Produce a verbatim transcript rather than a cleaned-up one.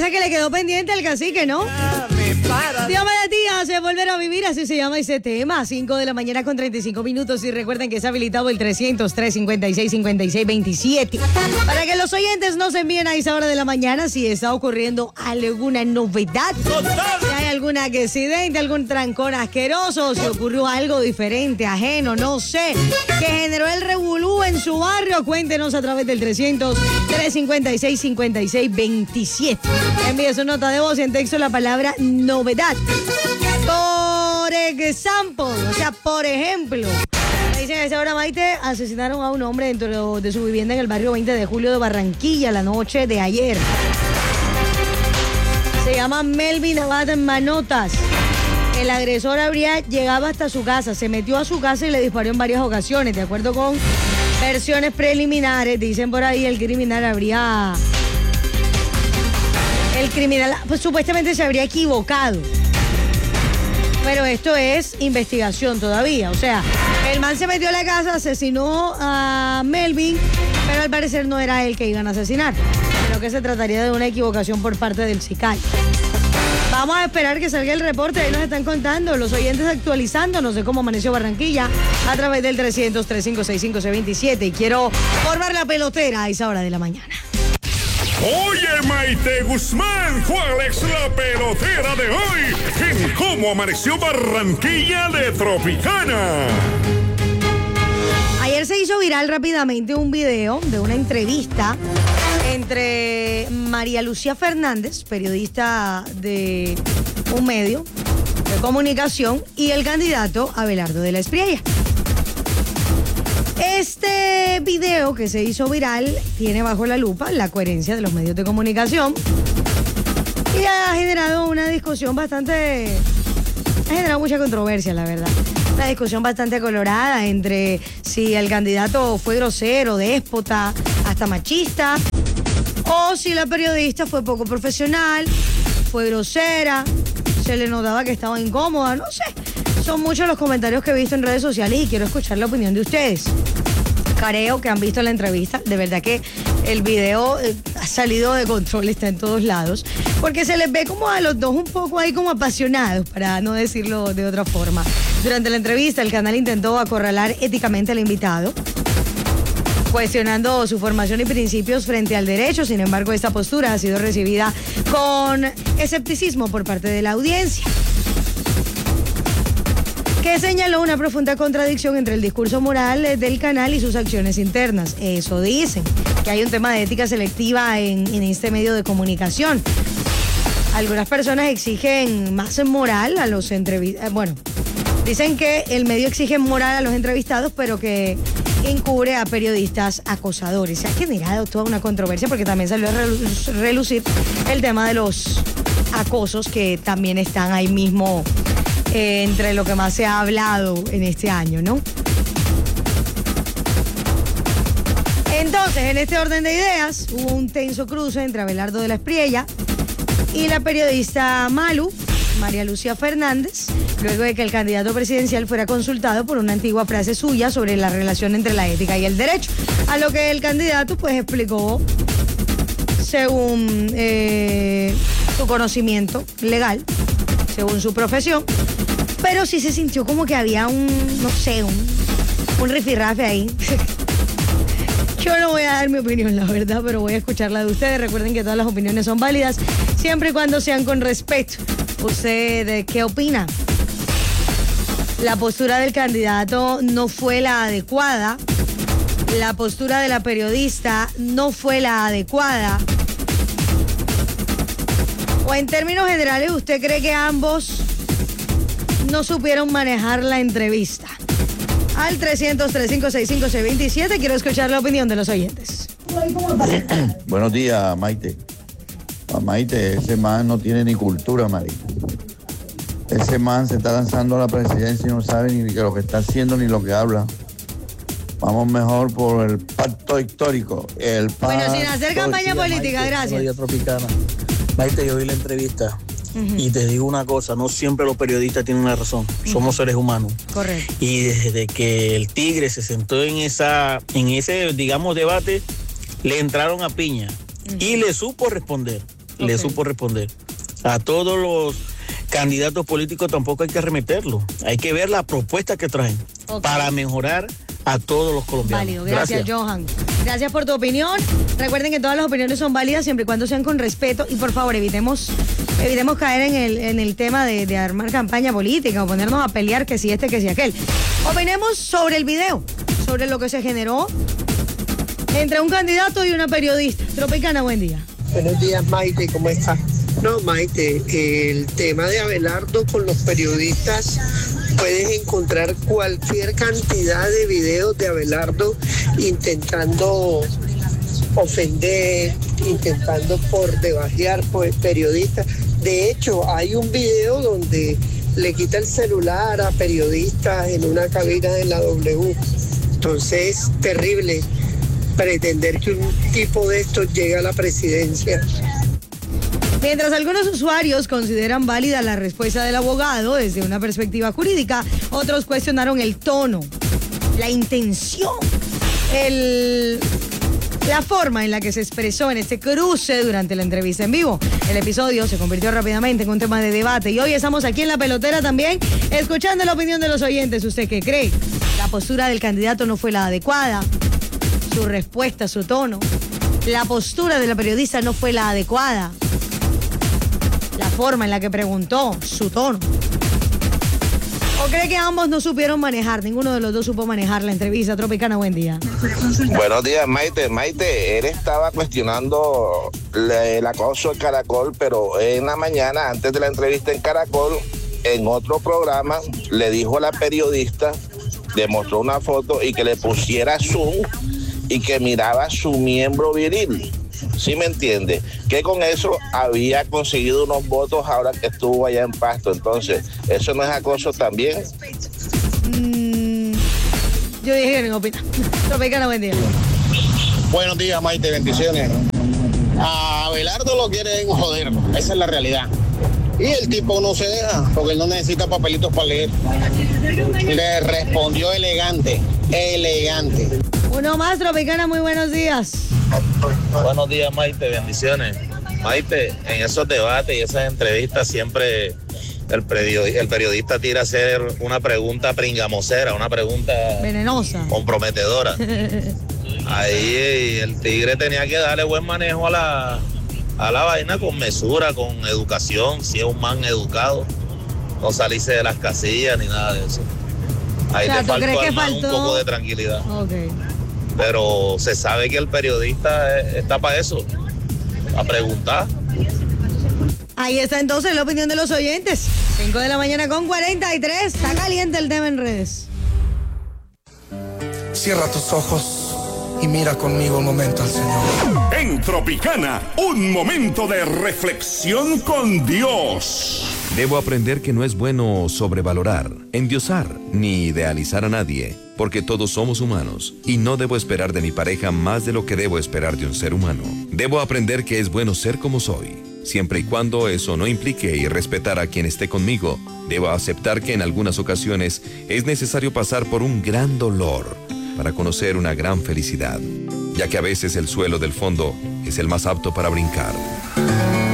Parece que le quedó pendiente el cacique, ¿no? Dios me decía, se volverá a vivir, así se llama ese tema. cinco de la mañana con treinta y cinco minutos. Y recuerden que es habilitado el trescientos tres, cincuenta y seis, cincuenta y seis, veintisiete. Para que los oyentes nos envíen a esa hora de la mañana si está ocurriendo alguna novedad. Si hay algún accidente, algún trancón asqueroso, si ocurrió algo diferente, ajeno, no sé, que generó el revolú en su barrio, cuéntenos a través del trescientos tres, cincuenta y seis, cincuenta y seis, veintisiete. Envíe su nota de voz y en texto la palabra novedad. Por ejemplo, o sea, por ejemplo, me dicen a esa hora, Maite, asesinaron a un hombre dentro de su vivienda en el barrio veinte de julio de Barranquilla la noche de ayer. Se llama Melvin Abad Manotas. El agresor habría llegado hasta su casa, se metió a su casa y le disparó en varias ocasiones. De acuerdo con versiones preliminares, dicen por ahí, el criminal habría... El criminal pues, supuestamente se habría equivocado. Pero esto es investigación todavía. O sea, el man se metió a la casa, asesinó a Melvin, pero al parecer no era él que iban a asesinar, sino que se trataría de una equivocación por parte del sicario. Vamos a esperar que salga el reporte, ahí nos están contando, los oyentes actualizando, no sé cómo amaneció Barranquilla, a través del trescientos, tres cinco seis, cinco seis veintisiete. Y quiero formar la pelotera a esa hora de la mañana. Oye, Maite Guzmán, ¿cuál es la pelotera de hoy? En cómo amaneció Barranquilla de Tropicana. Ayer se hizo viral rápidamente un video de una entrevista entre María Lucía Fernández, periodista de un medio de comunicación, y el candidato Abelardo de la Espriella. Este video que se hizo viral tiene bajo la lupa la coherencia de los medios de comunicación y ha generado una discusión bastante... ha generado mucha controversia, la verdad. Una discusión bastante colorada entre si el candidato fue grosero, déspota, hasta machista, o si la periodista fue poco profesional, fue grosera, se le notaba que estaba incómoda, no sé. Son muchos los comentarios que he visto en redes sociales y quiero escuchar la opinión de ustedes. Creo que han visto la entrevista, de verdad que el video eh, ha salido de control, está en todos lados, porque se les ve como a los dos un poco ahí como apasionados, para no decirlo de otra forma. Durante la entrevista el canal intentó acorralar éticamente al invitado, cuestionando su formación y principios frente al derecho. Sin embargo, esta postura ha sido recibida con escepticismo por parte de la audiencia, que señaló una profunda contradicción entre el discurso moral del canal y sus acciones internas. Eso dicen, que hay un tema de ética selectiva en, en este medio de comunicación. Algunas personas exigen más moral a los entrevistados. Bueno, dicen que el medio exige moral a los entrevistados, pero que encubre a periodistas acosadores. Se ha generado toda una controversia porque también salió a relucir el tema de los acosos que también están ahí mismo eh, entre lo que más se ha hablado en este año, ¿no? Entonces, en este orden de ideas, hubo un tenso cruce entre Abelardo de la Espriella y la periodista Malu, María Lucía Fernández, luego de que el candidato presidencial fuera consultado por una antigua frase suya sobre la relación entre la ética y el derecho, a lo que el candidato pues explicó según eh, su conocimiento legal, según su profesión, pero sí se sintió como que había un, no sé, un, un rifirrafe ahí. Yo no voy a dar mi opinión, la verdad, pero voy a escuchar la de ustedes. Recuerden que todas las opiniones son válidas, siempre y cuando sean con respeto. ¿Usted qué opina? La postura del candidato no fue la adecuada. La postura de la periodista no fue la adecuada. O en términos generales, ¿usted cree que ambos no supieron manejar la entrevista? Al trescientos, tres cinco seis, cinco seis veintisiete, quiero escuchar la opinión de los oyentes. Buenos días, Maite. A Maite, ese man no tiene ni cultura, Marita. Ese man se está lanzando a la presidencia y no sabe ni lo que está haciendo ni lo que habla. Vamos mejor por el pacto histórico. El pacto bueno, sin hacer campaña política, Maite, gracias. María Tropicana. Maite, yo vi la entrevista. Uh-huh. Y te digo una cosa, no siempre los periodistas tienen la razón, uh-huh. Somos seres humanos. Correcto. Y desde que el Tigre se sentó en esa, en ese, digamos, debate, le entraron a piña, uh-huh. Y le supo responder. okay. le supo responder. A todos los candidatos políticos tampoco hay que arremeterlo. Hay que ver la propuesta que traen okay. para mejorar a todos los colombianos. Válido, gracias, gracias, Johan. Gracias por tu opinión. Recuerden que todas las opiniones son válidas siempre y cuando sean con respeto. Y por favor, evitemos, evitemos caer en el, en el tema de, de armar campaña política o ponernos a pelear que si este, que si aquel. Opinemos sobre el video, sobre lo que se generó entre un candidato y una periodista. Tropicana, buen día. Buenos días, Maite, ¿cómo estás? No, Maite, el tema de Abelardo con los periodistas, puedes encontrar cualquier cantidad de videos de Abelardo intentando ofender, intentando por debajear por periodistas. De hecho, hay un video donde le quita el celular a periodistas en una cabina de la W. Entonces, terrible pretender que un tipo de estos llegue a la presidencia. Mientras algunos usuarios consideran válida la respuesta del abogado desde una perspectiva jurídica, otros cuestionaron el tono, la intención, el, la forma en la que se expresó en este cruce durante la entrevista en vivo. El episodio se convirtió rápidamente en un tema de debate y hoy estamos aquí en La Pelotera también, escuchando la opinión de los oyentes. ¿Usted qué cree? ¿La postura del candidato no fue la adecuada? ¿Su respuesta, su tono? ¿La postura de la periodista no fue la adecuada? La forma en la que preguntó, su tono. ¿O cree que ambos no supieron manejar? Ninguno de los dos supo manejar la entrevista. Tropicana, buen día. Buenos días, Maite. Maite, él estaba cuestionando el acoso en Caracol, pero en la mañana, antes de la entrevista en Caracol, en otro programa, le dijo a la periodista, le mostró una foto y que le pusiera zoom y que miraba su miembro viril. ¿Sí me entiende? Que con eso había conseguido unos votos ahora que estuvo allá en Pasto. Entonces, ¿eso no es acoso también? Mm, yo dije que no opina. Tropicana, buen día. Buenos días, Maite, bendiciones. A Abelardo lo quieren joder, esa es la realidad. Y el tipo no se deja, porque él no necesita papelitos para leer. Le respondió elegante, elegante. Uno más, Tropicana, muy buenos días. Buenos días, Maite, bendiciones. Maite, en esos debates y esas entrevistas siempre el periodista, el periodista tira a hacer una pregunta pringamosera, una pregunta venenosa, comprometedora. Ahí el tigre tenía que darle buen manejo a la, a la vaina con mesura, con educación, si es un man educado, no salirse de las casillas ni nada de eso. Ahí le faltó al man un poco de tranquilidad. Okay. Pero se sabe que el periodista está para eso, a preguntar. Ahí está entonces la opinión de los oyentes. cinco de la mañana con cuarenta y tres. Está caliente el tema en redes. Cierra tus ojos y mira conmigo un momento al Señor. En Tropicana, un momento de reflexión con Dios. Debo aprender que no es bueno sobrevalorar, endiosar, ni idealizar a nadie, porque todos somos humanos, y no debo esperar de mi pareja más de lo que debo esperar de un ser humano. Debo aprender que es bueno ser como soy, siempre y cuando eso no implique irrespetar a quien esté conmigo. Debo aceptar que en algunas ocasiones es necesario pasar por un gran dolor para conocer una gran felicidad, ya que a veces el suelo del fondo es el más apto para brincar.